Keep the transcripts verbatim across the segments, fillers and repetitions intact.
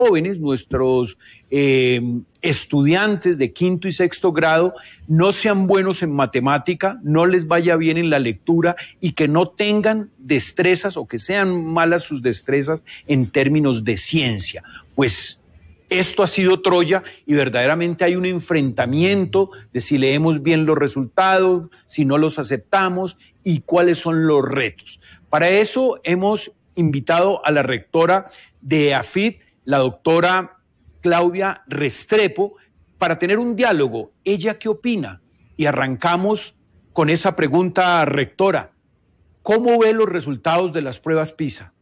jóvenes, nuestros eh, estudiantes de quinto y sexto grado no sean buenos en matemática, no les vaya bien en la lectura y que no tengan destrezas o que sean malas sus destrezas en términos de ciencia. Pues esto ha sido Troya y verdaderamente hay un enfrentamiento de si leemos bien los resultados, si no los aceptamos y cuáles son los retos. Para eso hemos invitado a la rectora de AFIT, la doctora Claudia Restrepo, para tener un diálogo. ¿Ella qué opina? Y arrancamos con esa pregunta, rectora. ¿Cómo ve los resultados de las pruebas PISA?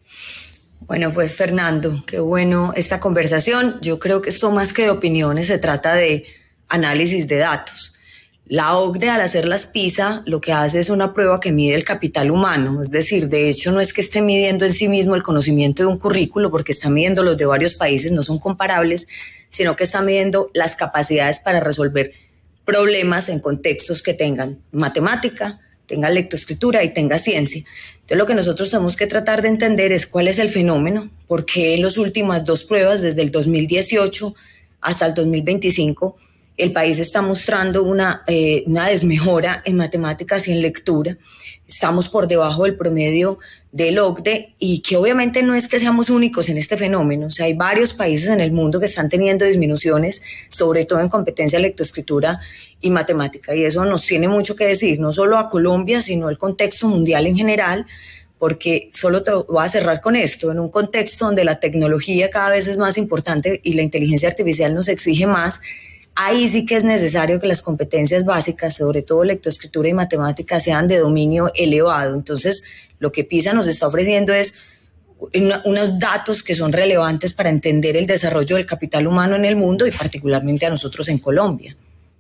Bueno, pues Fernando, qué bueno esta conversación. Yo creo que esto más que de opiniones se trata de análisis de datos. La O C D E, al hacer las PISA, lo que hace es una prueba que mide el capital humano. Es decir, de hecho no es que esté midiendo en sí mismo el conocimiento de un currículo, porque está midiendo los de varios países, no son comparables, sino que está midiendo las capacidades para resolver problemas en contextos que tengan matemática, tenga lectoescritura y tenga ciencia. Entonces lo que nosotros tenemos que tratar de entender es cuál es el fenómeno, porque en las últimas dos pruebas, desde el dos mil dieciocho hasta el dos mil veinticinco, el país está mostrando una, eh, una desmejora en matemáticas y en lectura. Estamos por debajo del promedio del O C D E y que obviamente no es que seamos únicos en este fenómeno. O sea, hay varios países en el mundo que están teniendo disminuciones, sobre todo en competencia de lectoescritura y matemática. Y eso nos tiene mucho que decir, no solo a Colombia, sino al contexto mundial en general, porque solo te voy a cerrar con esto, en un contexto donde la tecnología cada vez es más importante y la inteligencia artificial nos exige más. Ahí sí que es necesario que las competencias básicas, sobre todo lectoescritura y matemática, sean de dominio elevado. Entonces, lo que PISA nos está ofreciendo es una, unos datos que son relevantes para entender el desarrollo del capital humano en el mundo y particularmente a nosotros en Colombia.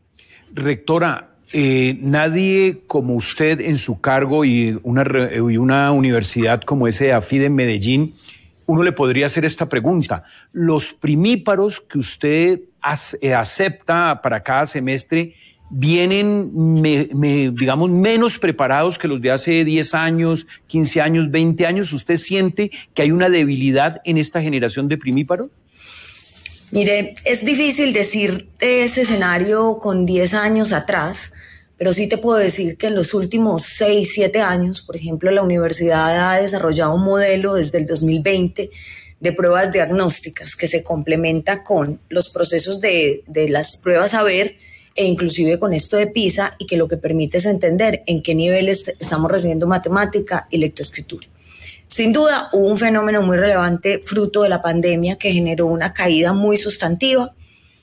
Rectora, eh, nadie como usted en su cargo y una, y una universidad como ese AFID en Medellín, uno le podría hacer esta pregunta. Los primíparos que usted acepta para cada semestre vienen, me, me, digamos, menos preparados que los de hace diez años, quince años, veinte años. ¿Usted siente que hay una debilidad en esta generación de primíparos? Mire, es difícil decir ese escenario con diez años atrás, pero sí te puedo decir que en los últimos seis, siete años, por ejemplo, la universidad ha desarrollado un modelo desde el dos mil veinte de pruebas diagnósticas que se complementa con los procesos de, de las pruebas saber e inclusive con esto de PISA, y que lo que permite es entender en qué niveles estamos recibiendo matemática y lectoescritura. Sin duda hubo un fenómeno muy relevante fruto de la pandemia que generó una caída muy sustantiva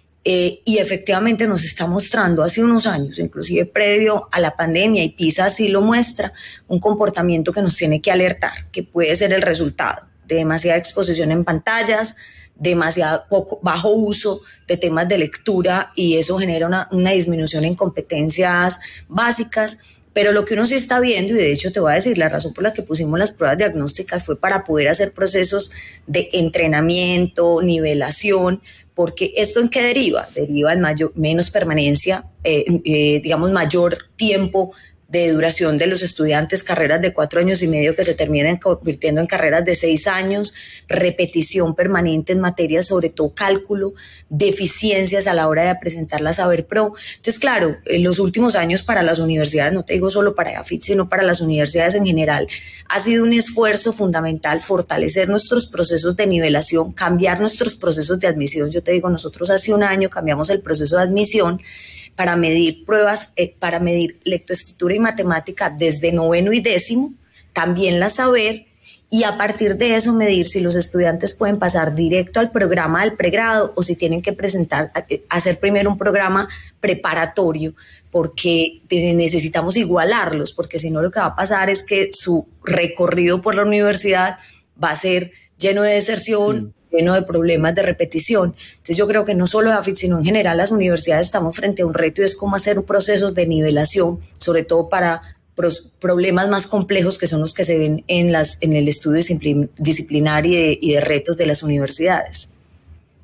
eh, y efectivamente nos está mostrando hace unos años, inclusive previo a la pandemia, y PISA así lo muestra, un comportamiento que nos tiene que alertar, que puede ser el resultado de demasiada exposición en pantallas, demasiado poco, bajo uso de temas de lectura, y eso genera una, una disminución en competencias básicas. Pero lo que uno sí está viendo, y de hecho te voy a decir, la razón por la que pusimos las pruebas diagnósticas fue para poder hacer procesos de entrenamiento, nivelación, porque ¿esto en qué deriva? Deriva en mayor, menos permanencia, eh, eh, digamos mayor tiempo de duración de los estudiantes, carreras de cuatro años y medio que se terminan convirtiendo en carreras de seis años, repetición permanente en materias, sobre todo cálculo, deficiencias a la hora de presentar la Saber Pro. Entonces, claro, en los últimos años para las universidades, no te digo solo para AFIT, sino para las universidades en general, ha sido un esfuerzo fundamental fortalecer nuestros procesos de nivelación, cambiar nuestros procesos de admisión. Yo te digo, nosotros hace un año cambiamos el proceso de admisión para medir pruebas, eh, para medir lectoescritura y matemática desde noveno y décimo, también la Saber, y a partir de eso medir si los estudiantes pueden pasar directo al programa del pregrado o si tienen que presentar, hacer primero un programa preparatorio, porque necesitamos igualarlos, porque si no lo que va a pasar es que su recorrido por la universidad va a ser lleno de deserción, mm. lleno de problemas de repetición. Entonces yo creo que no solo AFIT, sino en general las universidades estamos frente a un reto, y es cómo hacer procesos de nivelación, sobre todo para pros, problemas más complejos que son los que se ven en, las, en el estudio disciplin, disciplinar y de, y de retos de las universidades.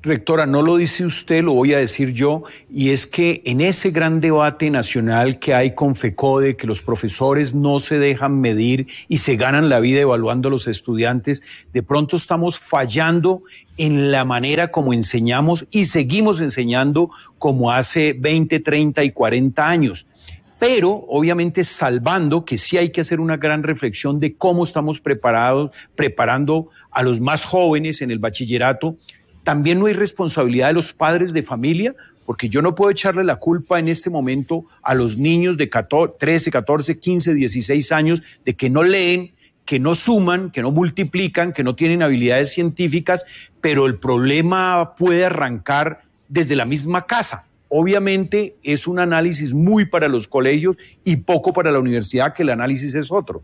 Rectora, no lo dice usted, lo voy a decir yo, y es que en ese gran debate nacional que hay con FECODE, que los profesores no se dejan medir y se ganan la vida evaluando a los estudiantes, de pronto estamos fallando en la manera como enseñamos y seguimos enseñando como hace veinte, treinta y cuarenta años. Pero obviamente salvando que sí hay que hacer una gran reflexión de cómo estamos preparados, preparando a los más jóvenes en el bachillerato. También no hay responsabilidad de los padres de familia, porque yo no puedo echarle la culpa en este momento a los niños de trece, catorce, quince, dieciséis años de que no leen, que no suman, que no multiplican, que no tienen habilidades científicas, pero el problema puede arrancar desde la misma casa. Obviamente es un análisis muy para los colegios y poco para la universidad, que el análisis es otro.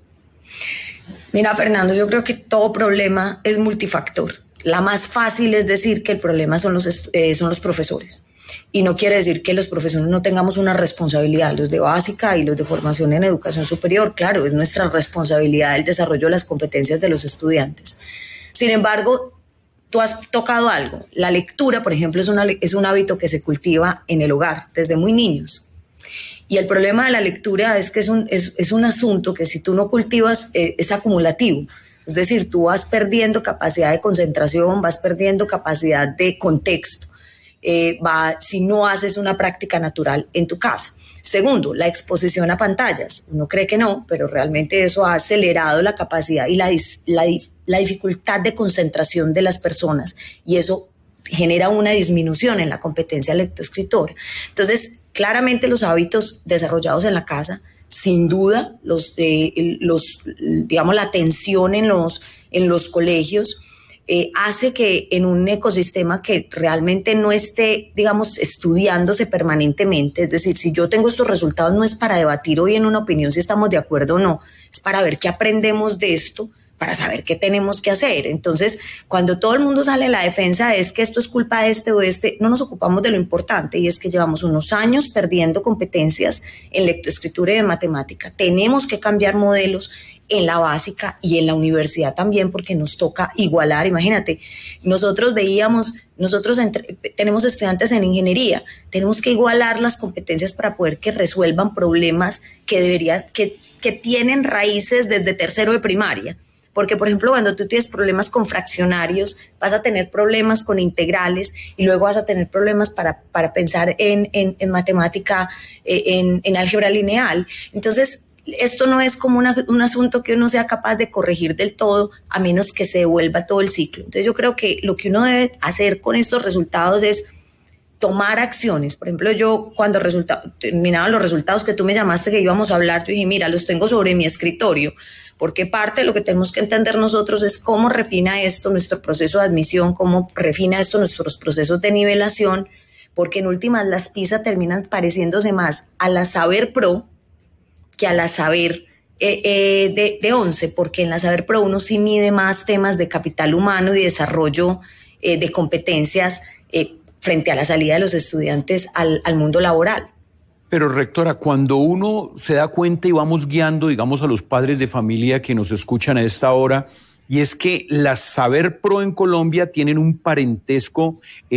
Mira, Fernando, yo creo que todo problema es multifactor. La más fácil es decir que el problema son los, eh, son los profesores. Y no quiere decir que los profesores no tengamos una responsabilidad, los de básica y los de formación en educación superior. Claro, es nuestra responsabilidad el desarrollo de las competencias de los estudiantes. Sin embargo, tú has tocado algo. La lectura, por ejemplo, es, una, es un hábito que se cultiva en el hogar desde muy niños. Y el problema de la lectura es que es un, es, es un asunto que si tú no cultivas eh, es acumulativo. Es decir, tú vas perdiendo capacidad de concentración, vas perdiendo capacidad de contexto, eh, va, si no haces una práctica natural en tu casa. Segundo, la exposición a pantallas. Uno cree que no, pero realmente eso ha acelerado la capacidad y la, la, la dificultad de concentración de las personas, y eso genera una disminución en la competencia lectoescritora. Entonces, claramente los hábitos desarrollados en la casa, sin duda, los, eh, los, digamos, la atención en los, en los colegios eh, hace que en un ecosistema que realmente no esté, digamos, estudiándose permanentemente, es decir, si yo tengo estos resultados no es para debatir hoy en una opinión si estamos de acuerdo o no, es para ver qué aprendemos de esto, para saber qué tenemos que hacer. Entonces, cuando todo el mundo sale a la defensa es que esto es culpa de este o de este, no nos ocupamos de lo importante, y es que llevamos unos años perdiendo competencias en lectoescritura y de matemática. Tenemos que cambiar modelos en la básica y en la universidad también, porque nos toca igualar. Imagínate, nosotros veíamos, nosotros entre, tenemos estudiantes en ingeniería, tenemos que igualar las competencias para poder que resuelvan problemas que deberían, que, que tienen raíces desde tercero de primaria. Porque, por ejemplo, cuando tú tienes problemas con fraccionarios, vas a tener problemas con integrales y luego vas a tener problemas para, para pensar en, en, en matemática, eh, en, en álgebra lineal. Entonces, esto no es como una, un asunto que uno sea capaz de corregir del todo, a menos que se devuelva todo el ciclo. Entonces, yo creo que lo que uno debe hacer con estos resultados es tomar acciones. Por ejemplo, yo cuando resulta, terminaban los resultados que tú me llamaste que íbamos a hablar, yo dije, mira, los tengo sobre mi escritorio, porque parte de lo que tenemos que entender nosotros es cómo refina esto nuestro proceso de admisión, cómo refina esto nuestros procesos de nivelación, porque en últimas las PISA terminan pareciéndose más a la Saber Pro que a la Saber eh, eh, de, de once, porque en la Saber Pro uno sí mide más temas de capital humano y desarrollo eh, de competencias eh, frente a la salida de los estudiantes al, al mundo laboral. Pero, rectora, cuando uno se da cuenta y vamos guiando, digamos, a los padres de familia que nos escuchan a esta hora, y es que las Saber Pro en Colombia tienen un parentesco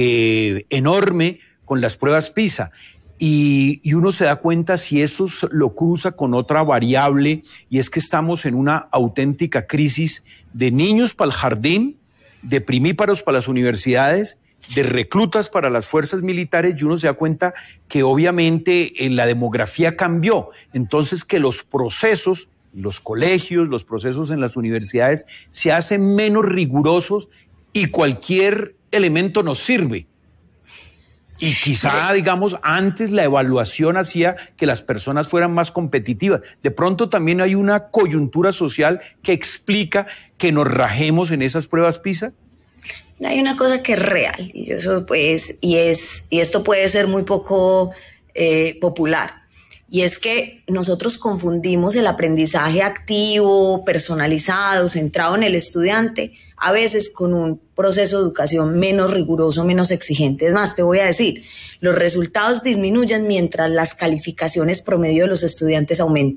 eh, enorme con las pruebas PISA. Y, y uno se da cuenta si eso lo cruza con otra variable, y es que estamos en una auténtica crisis de niños para el jardín, de primíparos para las universidades, de reclutas para las fuerzas militares, y uno se da cuenta que obviamente eh, la demografía cambió. Entonces, que los procesos, los colegios, los procesos en las universidades se hacen menos rigurosos y cualquier elemento nos sirve. Y quizá, digamos, antes la evaluación hacía que las personas fueran más competitivas. De pronto también hay una coyuntura social que explica que nos rajemos en esas pruebas PISA. Hay una cosa que es real, y eso pues, y es, y esto puede ser muy poco eh, popular, y es que nosotros confundimos el aprendizaje activo, personalizado, centrado en el estudiante, a veces con un proceso de educación menos riguroso, menos exigente. Es más, te voy a decir, los resultados disminuyen mientras las calificaciones promedio de los estudiantes aumentan.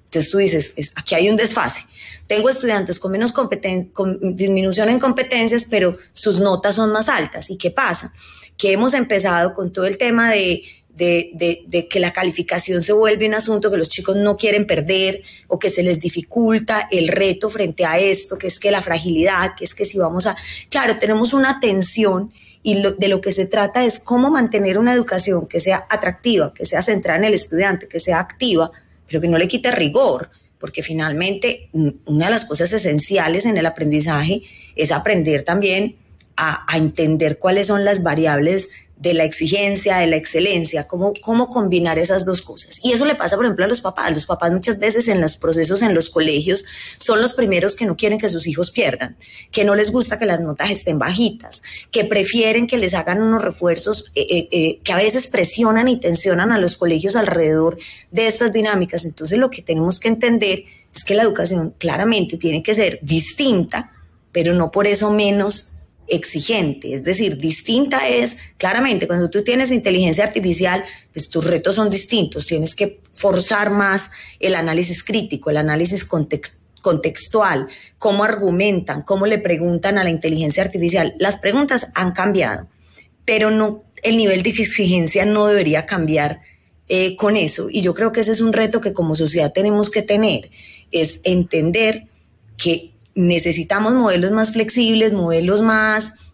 Entonces tú dices, es, aquí hay un desfase. Tengo estudiantes con menos competen- con disminución en competencias, pero sus notas son más altas. ¿Y qué pasa? Que hemos empezado con todo el tema de, de, de, de que la calificación se vuelve un asunto que los chicos no quieren perder o que se les dificulta el reto frente a esto, que es que la fragilidad, que es que si vamos a... Claro, tenemos una tensión y lo, de lo que se trata es cómo mantener una educación que sea atractiva, que sea centrada en el estudiante, que sea activa, pero que no le quite rigor, porque finalmente una de las cosas esenciales en el aprendizaje es aprender también a, a entender cuáles son las variables de la exigencia, de la excelencia, cómo, cómo combinar esas dos cosas. Y eso le pasa, por ejemplo, a los papás. Los papás muchas veces en los procesos en los colegios son los primeros que no quieren que sus hijos pierdan, que no les gusta que las notas estén bajitas, que prefieren que les hagan unos refuerzos eh, eh, eh, que a veces presionan y tensionan a los colegios alrededor de estas dinámicas. Entonces lo que tenemos que entender es que la educación claramente tiene que ser distinta, pero no por eso menos exigente, es decir, distinta es, claramente, cuando tú tienes inteligencia artificial, pues tus retos son distintos, tienes que forzar más el análisis crítico, el análisis context- contextual, cómo argumentan, cómo le preguntan a la inteligencia artificial. Las preguntas han cambiado, pero no, el nivel de exigencia no debería cambiar eh, con eso, y yo creo que ese es un reto que como sociedad tenemos que tener, es entender que necesitamos modelos más flexibles, modelos más,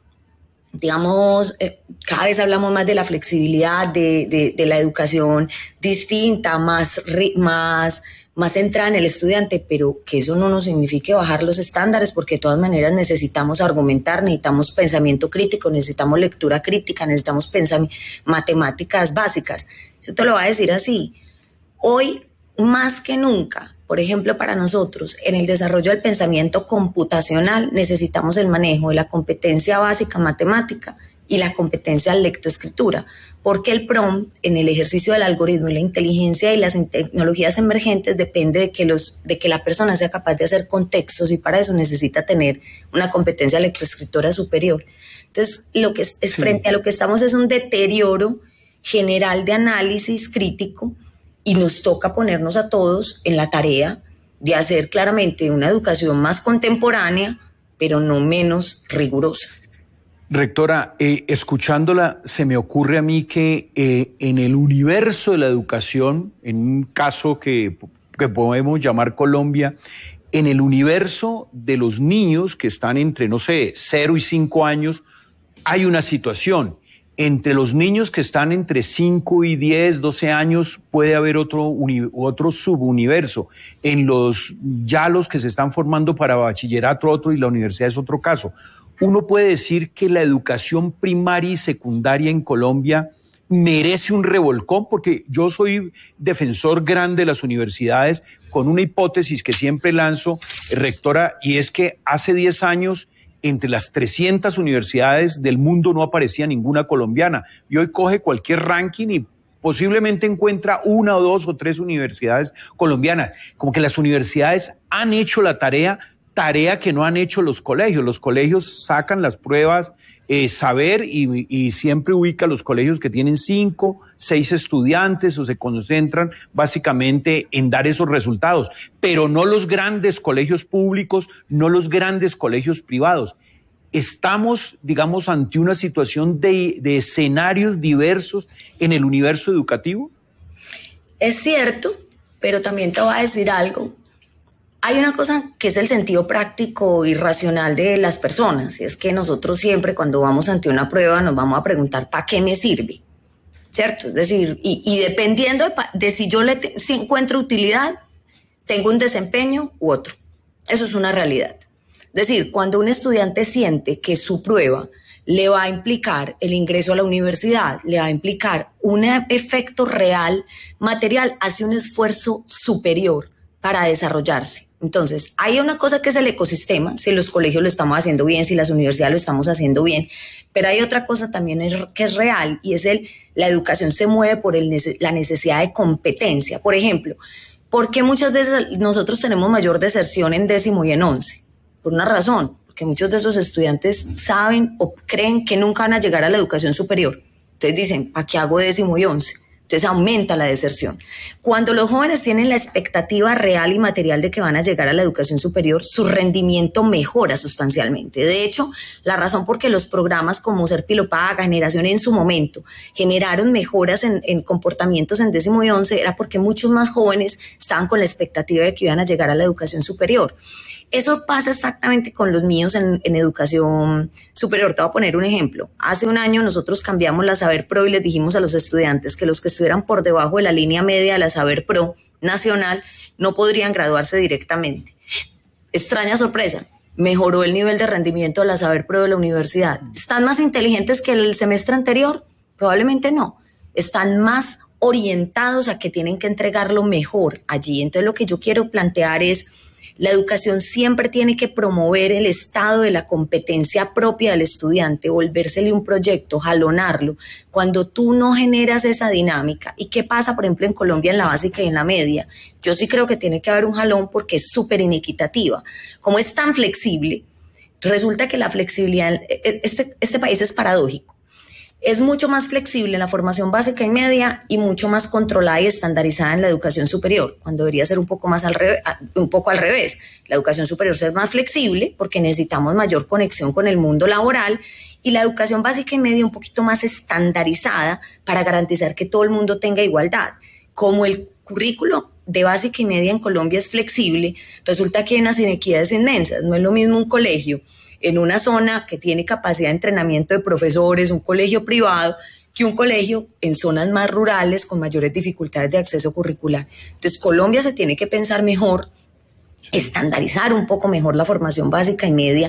digamos, eh, cada vez hablamos más de la flexibilidad, de, de, de la educación distinta, más, más, más centrada en el estudiante, pero que eso no nos signifique bajar los estándares, porque de todas maneras necesitamos argumentar, necesitamos pensamiento crítico, necesitamos lectura crítica, necesitamos pensam- matemáticas básicas. Yo te lo voy a decir así, hoy más que nunca, por ejemplo, para nosotros, en el desarrollo del pensamiento computacional necesitamos el manejo de la competencia básica matemática y la competencia lectoescritura, porque el prompt en el ejercicio del algoritmo y la inteligencia y las tecnologías emergentes depende de que, los, de que la persona sea capaz de hacer contextos, y para eso necesita tener una competencia lectoescritora superior. Entonces, lo que es, es sí. frente a lo que estamos es un deterioro general de análisis crítico, y nos toca ponernos a todos en la tarea de hacer claramente una educación más contemporánea, pero no menos rigurosa. Rectora, eh, escuchándola, se me ocurre a mí que eh, en el universo de la educación, en un caso que, que podemos llamar Colombia, en el universo de los niños que están entre, no sé, cero y cinco años, hay una situación. Entre los niños que están entre cinco y diez, doce años puede haber otro, uni, otro subuniverso. En los, ya los que se están formando para bachillerato otro y la universidad es otro caso. Uno puede decir que la educación primaria y secundaria en Colombia merece un revolcón, porque yo soy defensor grande de las universidades con una hipótesis que siempre lanzo, rectora, y es que hace diez años entre las trescientas universidades del mundo no aparecía ninguna colombiana. Y hoy coge cualquier ranking y posiblemente encuentra una o dos o tres universidades colombianas. Como que las universidades han hecho la tarea, tarea que no han hecho los colegios. Los colegios sacan las pruebas, eh, saber, y, y siempre ubica los colegios que tienen cinco, seis estudiantes o se concentran básicamente en dar esos resultados, pero no los grandes colegios públicos, no los grandes colegios privados. Estamos, digamos, ante una situación de, de escenarios diversos en el universo educativo. Es cierto, pero también te voy a decir algo. Hay una cosa que es el sentido práctico y racional de las personas, y es que nosotros siempre cuando vamos ante una prueba nos vamos a preguntar ¿para qué me sirve? ¿Cierto? Es decir, y, y dependiendo de, de si yo le te, si encuentro utilidad, tengo un desempeño u otro. Eso es una realidad. Es decir, cuando un estudiante siente que su prueba le va a implicar el ingreso a la universidad, le va a implicar un efecto real, material, hace un esfuerzo superior para desarrollarse. Entonces, hay una cosa que es el ecosistema, si los colegios lo estamos haciendo bien, si las universidades lo estamos haciendo bien, pero hay otra cosa también es, que es real, y es el, la educación se mueve por el, la necesidad de competencia. Por ejemplo, ¿por qué muchas veces nosotros tenemos mayor deserción en décimo y en once? Por una razón, porque muchos de esos estudiantes saben o creen que nunca van a llegar a la educación superior. Entonces dicen, ¿para qué hago décimo y once? Entonces aumenta la deserción. Cuando los jóvenes tienen la expectativa real y material de que van a llegar a la educación superior, su rendimiento mejora sustancialmente. De hecho, la razón por que los programas como Serpilo Paga, Generación en su momento, generaron mejoras en, en comportamientos en décimo y once era porque muchos más jóvenes estaban con la expectativa de que iban a llegar a la educación superior. Eso pasa exactamente con los míos en, en educación superior. Te voy a poner un ejemplo. Hace un año nosotros cambiamos la Saber Pro y les dijimos a los estudiantes que los que estuvieran por debajo de la línea media de la Saber Pro nacional no podrían graduarse directamente. Extraña sorpresa, mejoró el nivel de rendimiento de la Saber Pro de la universidad. ¿Están más inteligentes que el semestre anterior? Probablemente no. Están más orientados a que tienen que entregar lo mejor allí. Entonces lo que yo quiero plantear es: la educación siempre tiene que promover el estado de la competencia propia del estudiante, volvérsele un proyecto, jalonarlo. Cuando tú no generas esa dinámica, ¿y qué pasa, por ejemplo, en Colombia en la básica y en la media? Yo sí creo que tiene que haber un jalón porque es súper inequitativa. Como es tan flexible, resulta que la flexibilidad, este, este país es paradójico. Es mucho más flexible en la formación básica y media y mucho más controlada y estandarizada en la educación superior, cuando debería ser un poco más al revés, un poco al revés. La educación superior es más flexible porque necesitamos mayor conexión con el mundo laboral, y la educación básica y media un poquito más estandarizada para garantizar que todo el mundo tenga igualdad. Como el currículo de básica y media en Colombia es flexible, resulta que hay unas inequidades inmensas. No es lo mismo un colegio en una zona que tiene capacidad de entrenamiento de profesores, un colegio privado, que un colegio en zonas más rurales con mayores dificultades de acceso curricular. Entonces, Colombia se tiene que pensar mejor, estandarizar un poco mejor la formación básica y media.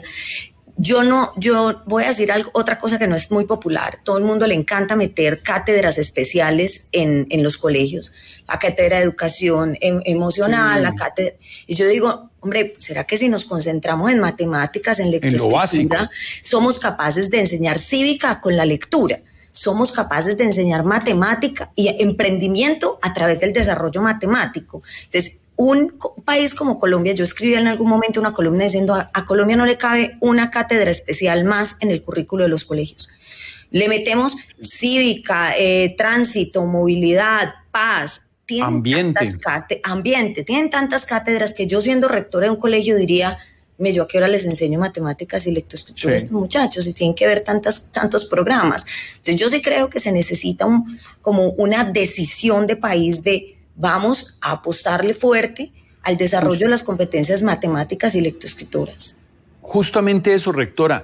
Yo no, yo voy a decir algo, otra cosa que no es muy popular. Todo el mundo le encanta meter cátedras especiales en, en los colegios. La cátedra de educación em, emocional, sí. la cátedra... Y yo digo, hombre, ¿será que si nos concentramos en matemáticas, en lectoescritura, somos capaces de enseñar cívica con la lectura? Somos capaces de enseñar matemática y emprendimiento a través del desarrollo matemático. Entonces, un país como Colombia, yo escribí en algún momento una columna diciendo a, a Colombia no le cabe una cátedra especial más en el currículo de los colegios. Le metemos cívica, eh, tránsito, movilidad, paz, tienen ambiente. Tantas cátedras, ambiente, tienen tantas cátedras que yo, siendo rectora de un colegio, diría, me yo a qué hora les enseño matemáticas y lectoescritura a estos muchachos, y tienen que ver tantas, tantos programas. Entonces yo sí creo que se necesita un, como una decisión de país de vamos a apostarle fuerte al desarrollo Just, de las competencias matemáticas y lectoescrituras. Justamente eso, rectora.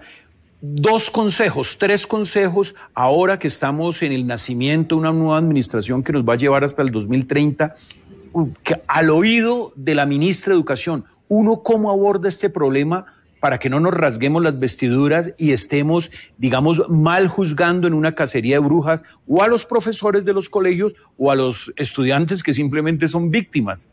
Dos consejos, tres consejos, ahora que estamos en el nacimiento de una nueva administración que nos va a llevar hasta el dos mil treinta, que, al oído de la ministra de Educación, uno, ¿cómo aborda este problema para que no nos rasguemos las vestiduras y estemos, digamos, mal juzgando en una cacería de brujas o a los profesores de los colegios o a los estudiantes que simplemente son víctimas?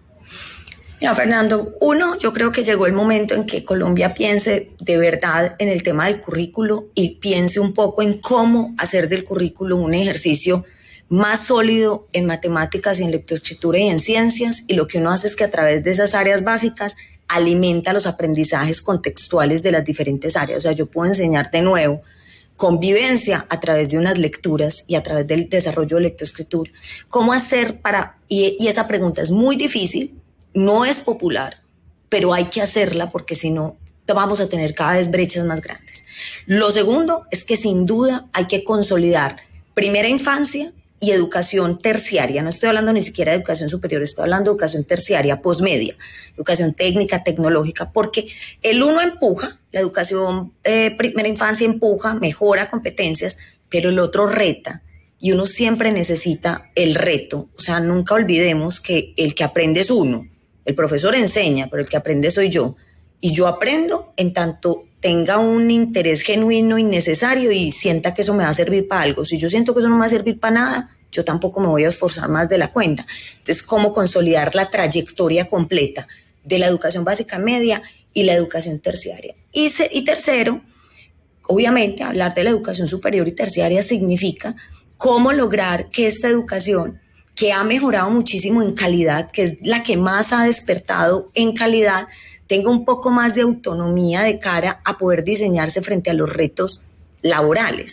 Mira, Fernando, uno, yo creo que llegó el momento en que Colombia piense de verdad en el tema del currículo y piense un poco en cómo hacer del currículo un ejercicio más sólido en matemáticas y en lectoescritura y en ciencias, y lo que uno hace es que a través de esas áreas básicas alimenta los aprendizajes contextuales de las diferentes áreas. O sea, yo puedo enseñar de nuevo convivencia a través de unas lecturas y a través del desarrollo de lectoescritura. ¿Cómo hacer para...? Y, y esa pregunta es muy difícil, no es popular, pero hay que hacerla porque si no vamos a tener cada vez brechas más grandes. Lo segundo es que sin duda hay que consolidar primera infancia y educación terciaria. No estoy hablando ni siquiera de educación superior, estoy hablando de educación terciaria, posmedia, educación técnica, tecnológica, porque el uno empuja, la educación eh, primera infancia empuja, mejora competencias, pero el otro reta, y uno siempre necesita el reto. O sea, nunca olvidemos que el que aprende es uno, el profesor enseña, pero el que aprende soy yo, y yo aprendo en tanto tenga un interés genuino y necesario y sienta que eso me va a servir para algo. Si yo siento que eso no me va a servir para nada, yo tampoco me voy a esforzar más de la cuenta. Entonces, ¿cómo consolidar la trayectoria completa de la educación básica media y la educación terciaria? Y, se, y tercero, obviamente, hablar de la educación superior y terciaria significa cómo lograr que esta educación, que ha mejorado muchísimo en calidad, que es la que más ha despertado en calidad, tenga un poco más de autonomía de cara a poder diseñarse frente a los retos laborales.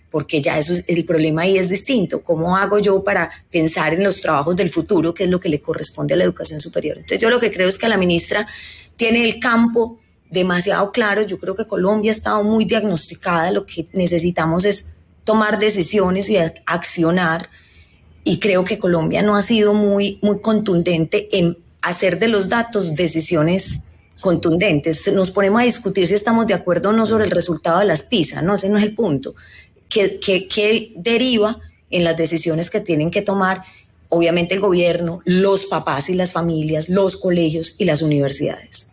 porque ya eso es, el problema ahí es distinto. ¿Cómo hago yo para pensar en los trabajos del futuro, que es lo que le corresponde a la educación superior? Entonces yo lo que creo es que la ministra tiene el campo demasiado claro. Yo creo que Colombia ha estado muy diagnosticada, lo que necesitamos es tomar decisiones y accionar, y creo que Colombia no ha sido muy, muy contundente en hacer de los datos decisiones contundentes. Nos ponemos a discutir si estamos de acuerdo o no sobre el resultado de las PISA, no, ese no es el punto. ¿Qué, qué, qué deriva en las decisiones que tienen que tomar, obviamente, el gobierno, los papás y las familias, los colegios y las universidades?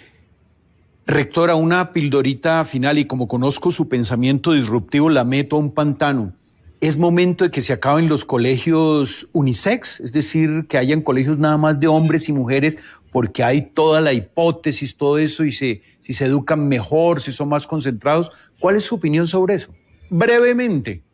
Rectora, una pildorita final, y como conozco su pensamiento disruptivo, la meto a un pantano. ¿Es momento de que se acaben los colegios unisex? Es decir, que hayan colegios nada más de hombres y mujeres, porque hay toda la hipótesis, todo eso, y se, si se educan mejor, si son más concentrados. ¿Cuál es su opinión sobre eso? Brevemente.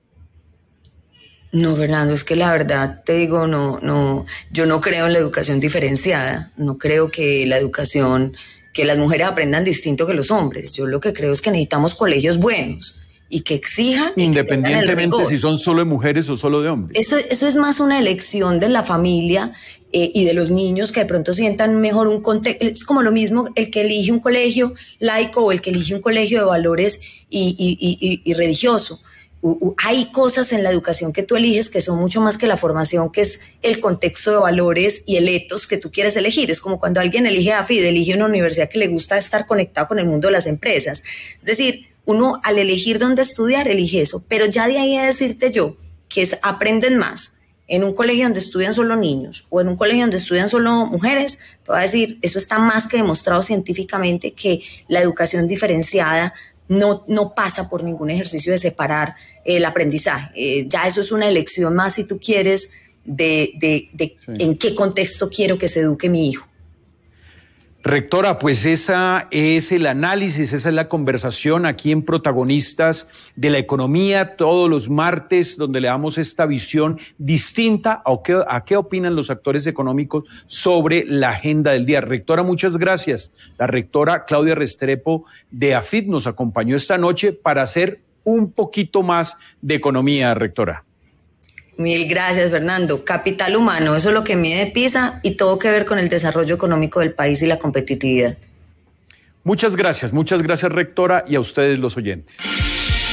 No, Fernando, es que la verdad te digo, no, no, yo no creo en la educación diferenciada. No creo que la educación, que las mujeres aprendan distinto que los hombres. Yo lo que creo es que necesitamos colegios buenos y que exijan. Independientemente si son solo de mujeres o solo de hombres. Eso, eso es más una elección de la familia eh, y de los niños, que de pronto sientan mejor un contexto. Es como lo mismo el que elige un colegio laico o el que elige un colegio de valores y, y, y, y religioso. Uh, uh, hay cosas en la educación que tú eliges que son mucho más que la formación, que es el contexto de valores y el etos que tú quieres elegir. Es como cuando alguien elige A F I D, elige una universidad que le gusta estar conectado con el mundo de las empresas. Es decir, uno al elegir dónde estudiar elige eso, pero ya de ahí a decirte yo que es, aprenden más en un colegio donde estudian solo niños o en un colegio donde estudian solo mujeres, te voy a decir, eso está más que demostrado científicamente, que la educación diferenciada no, no pasa por ningún ejercicio de separar el aprendizaje. Eh, ya eso es una elección más, si tú quieres, de, de, de sí. en qué contexto quiero que se eduque mi hijo. Rectora, pues esa es el análisis, esa es la conversación aquí en Protagonistas de la Economía, todos los martes, donde le damos esta visión distinta a qué, a qué opinan los actores económicos sobre la agenda del día. Rectora, muchas gracias. La rectora Claudia Restrepo de A F I D nos acompañó esta noche para hacer un poquito más de economía, rectora. Mil gracias, Fernando. Capital humano, eso es lo que mide PISA y todo que ver con el desarrollo económico del país y la competitividad. Muchas gracias, muchas gracias, rectora, y a ustedes los oyentes.